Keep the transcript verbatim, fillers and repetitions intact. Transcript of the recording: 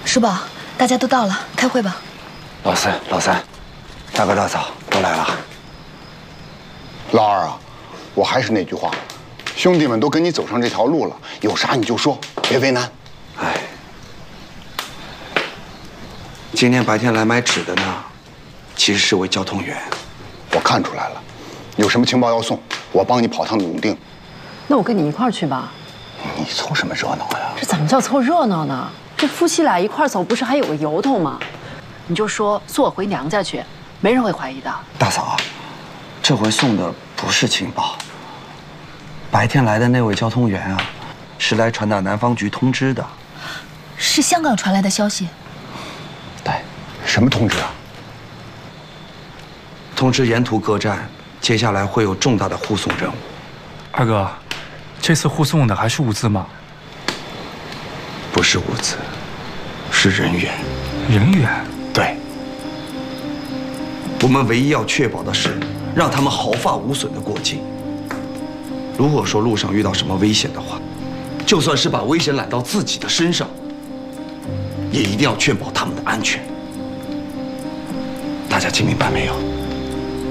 叔宝，大家都到了，开会吧。 老三，老三，大哥大嫂都来了。 老二啊，我还是那句话，兄弟们都跟你走上这条路了，有啥你就说，别为难。 哎，今天白天来买纸的呢，其实是位交通员。 我看出来了，有什么情报要送，我帮你跑趟永定。 那我跟你一块儿去吧。 你凑什么热闹呀？ 这怎么叫凑热闹呢？这夫妻俩一块儿走，不是还有个由头吗？你就说送我回娘家去，没人会怀疑的。 大嫂，这回送的不是情报。白天来的那位交通员啊，是来传达南方局通知的。 是香港传来的消息。 对， 什么通知啊？ 通知沿途各站，接下来会有重大的护送任务。 二哥，这次护送的还是物资吗？ 不是物资，是人员。 人员？ 对。我们唯一要确保的是，让他们毫发无损的过境。如果说路上遇到什么危险的话，就算是把危险揽到自己的身上，也一定要确保他们的安全。大家听明白没有？